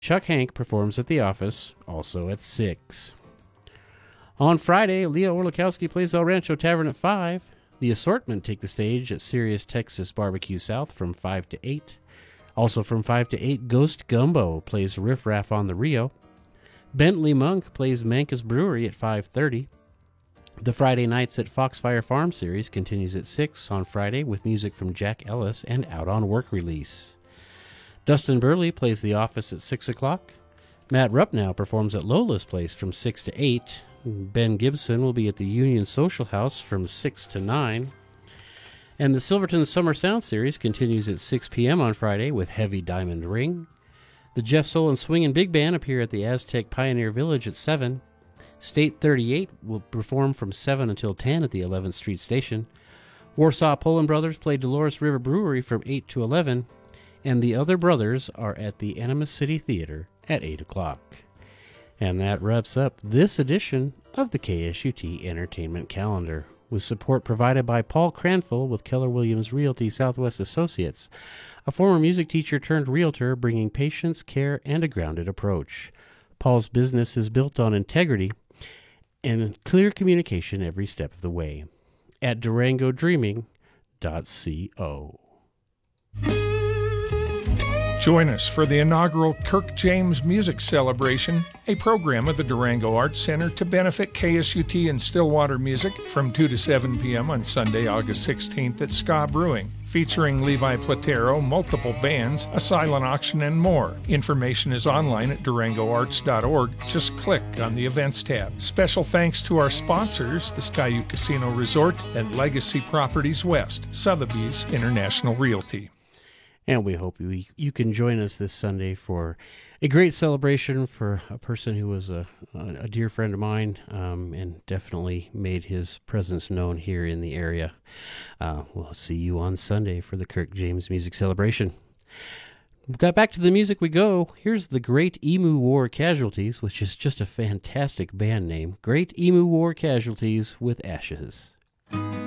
Chuck Hank performs at the office, also at 6. On Friday, Leah Orlikowski plays El Rancho Tavern at 5. The Assortment take the stage at Sirius Texas Barbecue South from 5 to 8. Also from 5 to 8, Ghost Gumbo plays Riff Raff on the Rio. Bentley Monk plays Mankus Brewery at 5:30. The Friday Nights at Foxfire Farm series continues at 6 on Friday with music from Jack Ellis and Out on Work release. Dustin Burley plays The Office at 6 o'clock. Matt Rupnow performs at Lola's Place from 6 to 8. Ben Gibson will be at the Union Social House from 6 to 9. And the Silverton Summer Sound Series continues at 6 p.m. on Friday with Heavy Diamond Ring. The Jeff Solon Swingin' Big Band appear at the Aztec Pioneer Village at 7. State 38 will perform from 7 until 10 at the 11th Street Station. Warsaw Poland Brothers play Dolores River Brewery from 8 to 11. And the Other Brothers are at the Animas City Theater at 8 o'clock. And that wraps up this edition of the KSUT Entertainment Calendar, with support provided by Paul Cranfill with Keller Williams Realty Southwest Associates, a former music teacher turned realtor bringing patience, care, and a grounded approach. Paul's business is built on integrity and clear communication every step of the way. At DurangoDreaming.co. Join us for the inaugural Kirk James Music Celebration, a program of the Durango Arts Center to benefit KSUT and Stillwater Music from 2 to 7 p.m. on Sunday, August 16th at Ska Brewing, featuring Levi Platero, multiple bands, a silent auction, and more. Information is online at durangoarts.org. Just click on the Events tab. Special thanks to our sponsors, the Skyu Casino Resort and Legacy Properties West, Sotheby's International Realty. And we hope you can join us this Sunday for a great celebration for a person who was a dear friend of mine and definitely made his presence known here in the area. We'll see you on Sunday for the Kirk James Music Celebration. We've got back to the music we go. Here's the Great Emu War Casualties, which is just a fantastic band name. Great Emu War Casualties with Ashes.